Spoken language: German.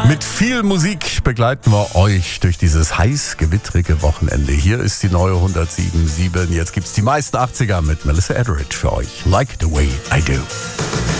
Mit viel Musik begleiten wir euch durch dieses heiß-gewittrige Wochenende. Hier ist die neue 107.7. Jetzt gibt's die meisten 80er mit Melissa Etheridge für euch. Like the way I do.